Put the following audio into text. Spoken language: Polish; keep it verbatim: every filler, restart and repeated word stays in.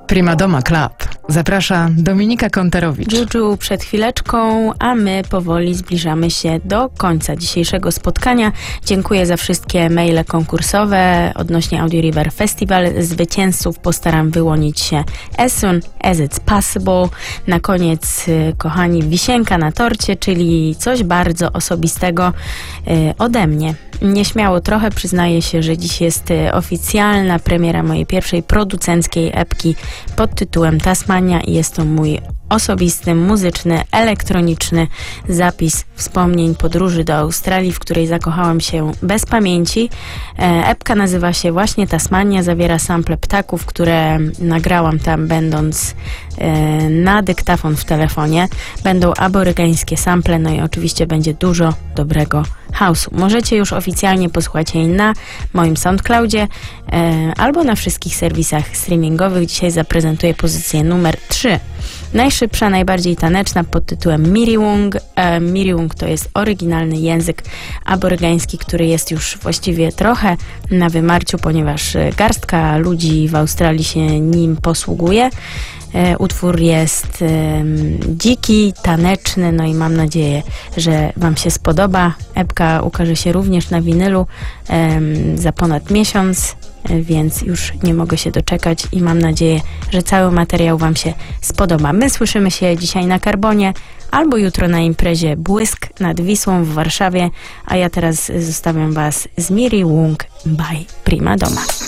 Prima Doma Club. Zaprasza Dominika Konterowicz. Juju przed chwileczką, a my powoli zbliżamy się do końca dzisiejszego spotkania. Dziękuję za wszystkie maile konkursowe odnośnie Audio River Festival. Zwycięzców postaram wyłonić się as soon as it's possible. Na koniec, kochani, wisienka na torcie, czyli coś bardzo osobistego y, ode mnie. Nieśmiało trochę przyznaję się, że dziś jest oficjalna premiera mojej pierwszej producenckiej epki pod tytułem Tasmania i jest to mój osobisty, muzyczny, elektroniczny zapis wspomnień podróży do Australii, w której zakochałam się bez pamięci. Epka nazywa się właśnie Tasmania, zawiera sample ptaków, które nagrałam tam będąc na dyktafon w telefonie. Będą aborygańskie sample, no i oczywiście będzie dużo dobrego house'u. Możecie już oficjalnie posłuchać jej na moim SoundCloudzie e, albo na wszystkich serwisach streamingowych. Dzisiaj zaprezentuję pozycję numer trzy. Najszybsza, najbardziej taneczna pod tytułem Miriwung. E, Miriwung to jest oryginalny język aborygański, który jest już właściwie trochę na wymarciu, ponieważ garstka ludzi w Australii się nim posługuje. E, utwór jest e, dziki, taneczny, no i mam nadzieję, że Wam się spodoba. Epka ukaże się również na winylu e, za ponad miesiąc, e, więc już nie mogę się doczekać i mam nadzieję, że cały materiał Wam się spodoba. My słyszymy się dzisiaj na Karbonie albo jutro na imprezie Błysk nad Wisłą w Warszawie, a ja teraz zostawiam Was z Miriwung by Prima Doma.